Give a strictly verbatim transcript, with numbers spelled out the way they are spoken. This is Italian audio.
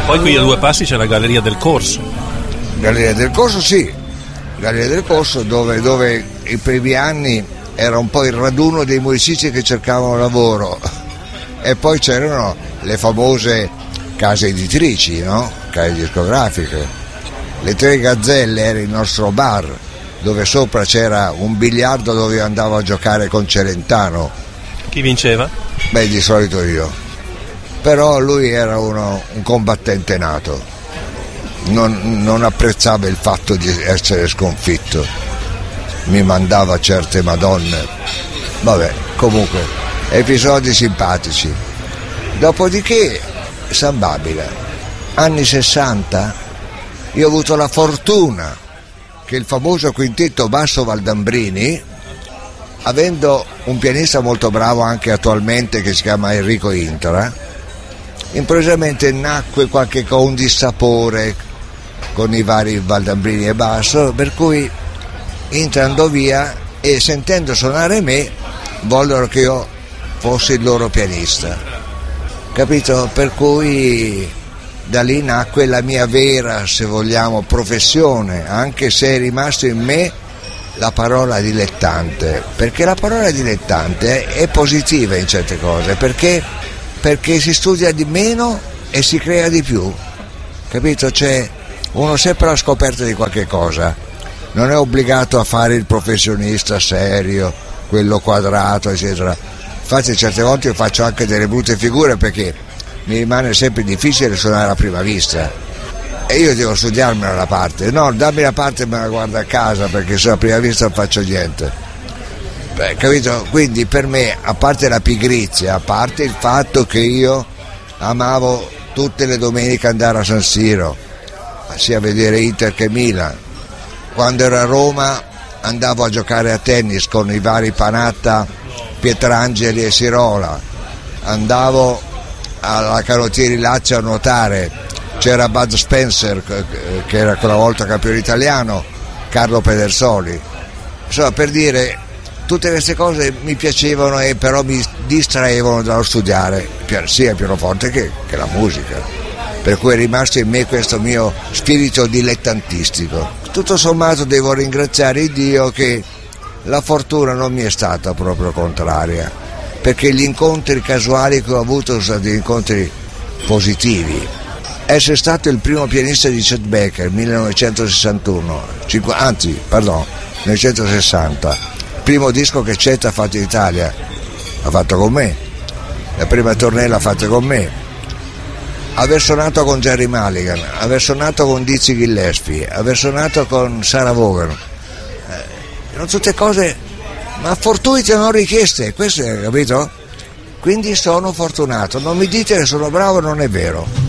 Poi qui a due passi c'è la Galleria del Corso. Galleria del Corso, sì, Galleria del Corso dove, dove i primi anni era un po' il raduno dei musicisti che cercavano lavoro, e poi c'erano le famose case editrici, no? Case discografiche. Le Tre Gazzelle era il nostro bar, dove sopra c'era un biliardo dove io andavo a giocare con Celentano. Chi vinceva? Beh, di solito io. Però lui era uno, un combattente nato, non, non apprezzava il fatto di essere sconfitto, mi mandava certe madonne. Vabbè, comunque, episodi simpatici. Dopodiché San Babila, anni sessanta, io ho avuto la fortuna che il famoso quintetto Basso Valdambrini, avendo un pianista molto bravo anche attualmente che si chiama Enrico Intra, improvvisamente nacque qualche un dissapore con i vari Valdambrini e Basso, per cui Intra andò via e sentendo suonare me vollero che io fossi il loro pianista, capito? Per cui da lì nacque la mia vera, se vogliamo, professione, anche se è rimasto in me la parola dilettante, perché la parola dilettante è positiva in certe cose, perché, perché si studia di meno e si crea di più, capito? C'è uno sempre alla scoperta di qualche cosa, non è obbligato a fare il professionista serio, quello quadrato, eccetera. Infatti certe volte io faccio anche delle brutte figure perché mi rimane sempre difficile suonare a prima vista e io devo studiarmela la parte, no, dammi la parte e me la guardo a casa perché se a prima vista non faccio niente. Beh, capito? Quindi per me, a parte la pigrizia, a parte il fatto che io amavo tutte le domeniche andare a San Siro, sia a vedere Inter che Milan, quando ero a Roma andavo a giocare a tennis con i vari Panatta, Pietrangeli e Sirola, andavo alla Canottieri Lazio a nuotare, c'era Bud Spencer che era quella volta campione italiano, Carlo Pedersoli, insomma, per dire, tutte queste cose mi piacevano e però mi distraevano dallo studiare sia il pianoforte che, che la musica, per cui è rimasto in me questo mio spirito dilettantistico. Tutto sommato devo ringraziare Dio che la fortuna non mi è stata proprio contraria, perché gli incontri casuali che ho avuto sono stati incontri positivi. Essere stato il primo pianista di Chet Baker millenovecentosessantuno, cinque, anzi, pardon, millenovecentosessanta, il primo disco che Chet ha fatto in Italia, l'ha fatto con me, la prima tournée l'ha fatta con me, aver suonato con Jerry Mulligan, aver suonato con Dizzy Gillespie, aver suonato con Sarah Vaughan, eh, erano tutte cose ma fortuite, non richieste, questo è, capito? Quindi sono fortunato, non mi dite che sono bravo, non è vero.